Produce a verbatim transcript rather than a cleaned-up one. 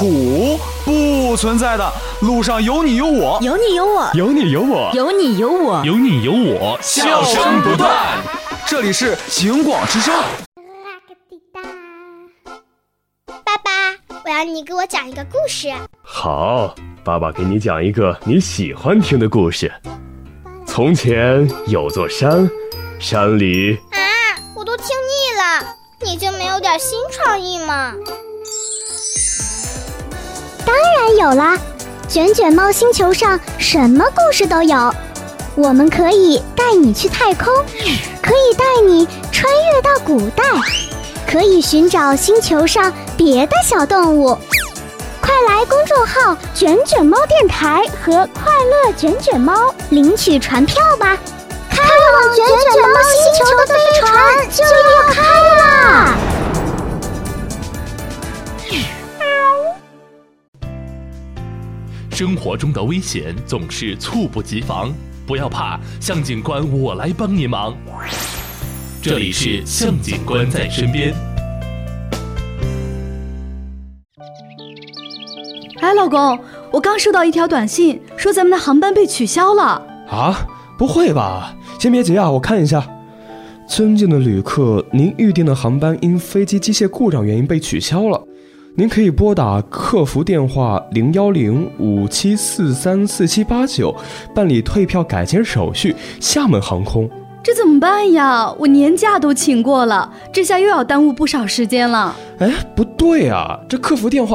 苦，不存在的。路上有你有我， 有你有我， 有你有我， 有你有我， 有你有我， 笑声不断。这里是警广之声。 爸爸，我要你给我讲一个故事。 好，爸爸给你讲一个你喜欢听的故事。从前有座山，山里…… 啊，我都听腻了，你就没有点新创意吗？ 当然有啦，卷卷猫星球上什么故事都有。我们可以带你去太空，可以带你穿越到古代，可以寻找星球上别的小动物。快来公众号卷卷猫电台和快乐卷卷猫领取船票吧，开往卷卷猫星球的飞船就要开啦！ 生活中的危险总是猝不及防，不要怕，向警官我来帮你忙。这里是向警官在身边。 哎，老公，我刚收到一条短信，说咱们的航班被取消了。 啊，不会吧？先别急啊，我看一下。尊敬的旅客，您预订的航班因飞机机械故障原因被取消了。您可以拨打客服电话零幺零五七四三四七八九办理退票改签手续。厦门航空。 这怎么办呀？我年假都请过了，这下又要耽误不少时间了。 哎，不对啊，这客服电话